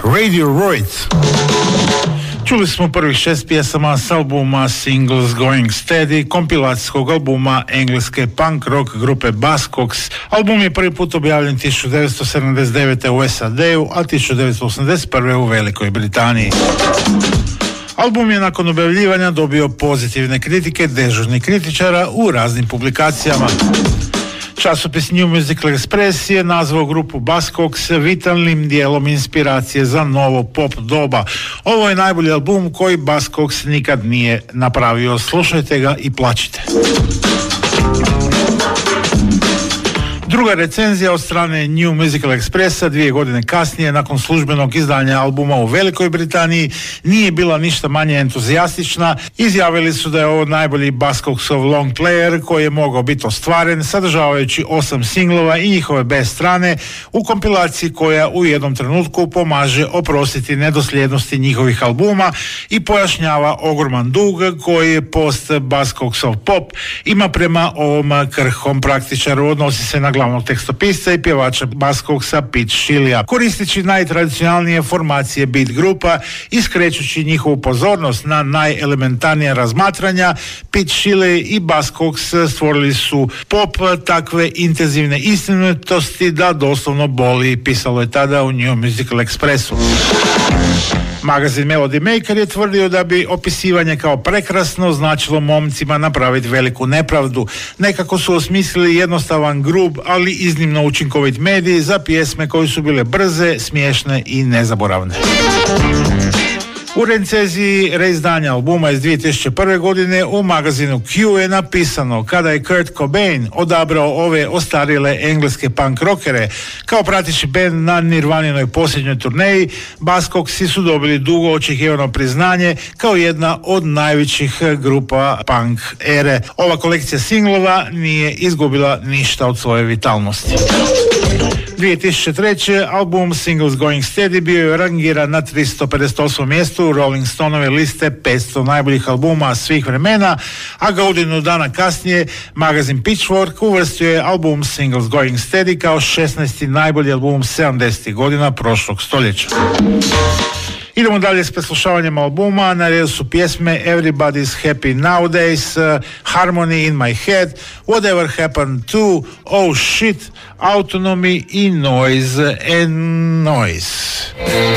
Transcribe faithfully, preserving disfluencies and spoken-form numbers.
Radiohead. Čuli smo prvih šest pjesama s albuma Singles Going Steady, kompilacijskog albuma engleske punk rock grupe Buzzcocks. Album je prvi put objavljen tisuću devetsto sedamdeset devete. u S A D-u, a tisuću devetsto osamdeset prve. u Velikoj Britaniji. Album je nakon objavljivanja dobio pozitivne kritike dežurnih kritičara u raznim publikacijama. Časopis New Musical Express je nazvao grupu Buzzcocks vitalnim dijelom inspiracije za novo pop doba. Ovo je najbolji album koji Buzzcocks nikad nije napravio. Slušajte ga i plačite. Druga recenzija od strane New Musical Expressa dvije godine kasnije, nakon službenog izdanja albuma u Velikoj Britaniji, nije bila ništa manje entuzijastična. Izjavili su da je ovo najbolji Buzzcocksov long player koji je mogao biti ostvaren, sadržavajući osam singlova i njihove B strane u kompilaciji koja u jednom trenutku pomaže oprostiti nedosljednosti njihovih albuma i pojašnjava ogroman dug koji post Buzzcocksov pop ima prema ovom krhkom praktičaru. Odnosi se na glavnog tekstopisca i pjevača Buzzcocksa Pete Shelleyja. Koristeći najtradicionalnije formacije beat grupa i skrećući njihovu pozornost na najelementarnija razmatranja, Pete Shelley i Buzzcocks stvorili su pop takve intenzivne istinitosti da doslovno boli, pisalo je tada u New Musical Expressu. Magazin Melody Maker je tvrdio da bi opisivanje kao prekrasno značilo momcima napraviti veliku nepravdu. Nekako su osmislili jednostavan, grub, ali iznimno učinkovit medij za pjesme koje su bile brze, smiješne i nezaboravne. U recenziji reizdanja albuma iz dvije tisuće prve. godine u magazinu Q je napisano: kada je Kurt Cobain odabrao ove ostarjele engleske punk rockere kao prateći bend na Nirvaninoj posljednjoj turneji, Buzzcocksi su dobili dugo očekivano priznanje kao jedna od najvećih grupa punk ere. Ova kolekcija singlova nije izgubila ništa od svoje vitalnosti. dvije tisuće treće. album Singles Going Steady bio je rangiran na tristo pedeset osmom mjestu Rolling Stoneove liste petsto najboljih albuma svih vremena, a godinu dana kasnije magazin Pitchfork uvrstio je album Singles Going Steady kao šesnaesti najbolji album sedamdesetih godina prošlog stoljeća. Idemo dalje s preslušavanjem albuma. Na redu su pjesme Everybody's Happy Nowadays, uh, Harmony in My Head, Whatever Happened to, Oh Shit, Autonomy i Noise and Noise.